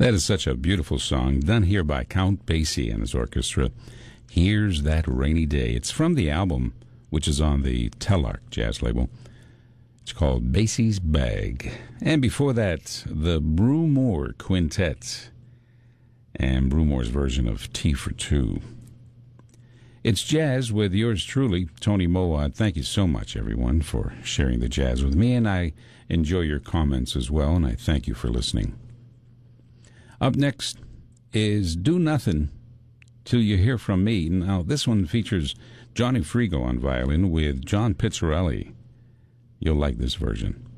That is such a beautiful song, done here by Count Basie and his orchestra. Here's That Rainy Day. It's from the album, which is on the Telarc jazz label. It's called Basie's Bag. And before that, the Brew Moore Quintet and Brew Moore's version of Tea for Two. It's jazz with yours truly, Tony Mowat. Thank you so much, everyone, for sharing the jazz with me, and I enjoy your comments as well, and I thank you for listening. Up next is Do Nothing Till You Hear From Me. Now, this one features Johnny Frigo on violin with John Pizzarelli. You'll like this version.